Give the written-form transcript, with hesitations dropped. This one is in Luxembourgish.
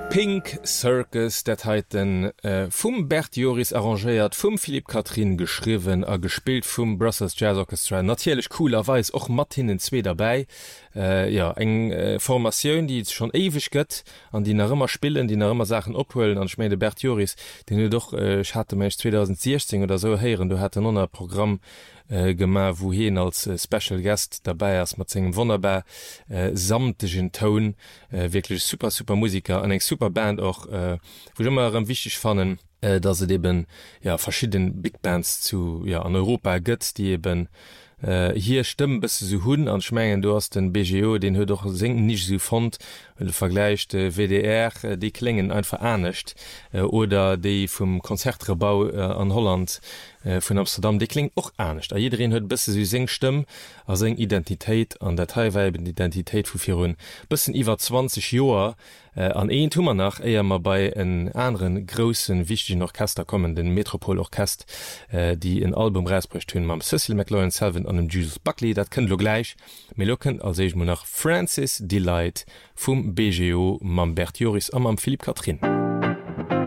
Pink Circus, dat heiten vum Bert Joris arrangeiert, vum Philipp Katrin geschriven a gespielt vum Brussels Jazz Orchestra. Natürlich coolerweis och Martinen zwee dabei. Ja, eng Formatioun, die schon ewig gëtt, an die nach immer spillen, die nach immer Sachen opholen, an schmede Bert Joris, den doch ich hatte mech 2016 oder so heieren, du hat non Programm gemacht, wo hin als Special Guest dabei ist, mit seinem wunderbar samtigen Ton, wirklich super Musiker, und eine super Band auch, wo ich immer wichtig fand, dass es eben ja verschiedene Big Bands zu an Europa gibt, die eben hier stimmen bis so hun an schmengen du hast den BGO, den hue doch singen nicht so fand, vergleicht WDR, die klingen einfach ernstcht oder die vom Konzertrebau an Holland von Amsterdam, die klingt auch ernst. Jeder hört bis so singstimmen als eng Identität an der Teilweiben Identität vu vir bis iwwer 20 Joer an een Tummer nach eier mal bei en anderen großen wichtigen Orchester kommen, den Metropolorchest, die ein Album rausbricht hun mam Cecil McLaurin Selvin an dem Jesus Buckley, dat könnt du gleich melocken als ich mo nach Francis Delight vum BGO mam Bert Joris am Philipp Katrin.